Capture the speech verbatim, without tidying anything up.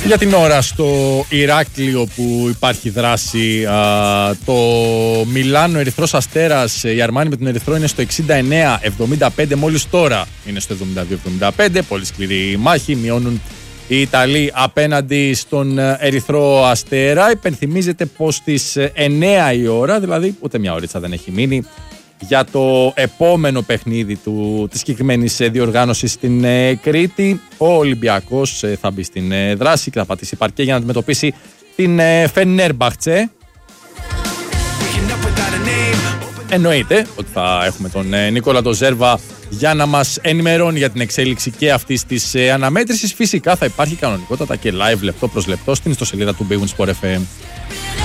Για την ώρα στο Ηράκλειο που υπάρχει δράση, α, το Μιλάνο Ερυθρός Αστέρας, η Αρμάνι με τον Ερυθρό είναι στο εξήντα εννέα εβδομήντα πέντε, μόλις τώρα είναι στο εβδομήντα δύο εβδομήντα πέντε, πολύ σκληρή μάχη, μειώνουν οι Ιταλοί απέναντι στον Ερυθρό Αστέρα. Υπενθυμίζεται πως στις εννέα η ώρα, δηλαδή ούτε μια ωρίτσα δεν έχει μείνει, για το επόμενο παιχνίδι του, της συγκεκριμένης διοργάνωσης στην ε, Κρήτη, ο Ολυμπιακός ε, θα μπει στην ε, δράση και θα πατήσει παρκέ για να αντιμετωπίσει την ε, Φενέρμπαχτσε. Εννοείται ότι θα έχουμε τον ε, Νίκολα τον Ζέρβα για να μας ενημερώνει για την εξέλιξη και αυτής της ε, αναμέτρησης. Φυσικά θα υπάρχει κανονικότατα και live λεπτό προς λεπτό στην ιστοσελίδα του Big Win Sport εφ εμ.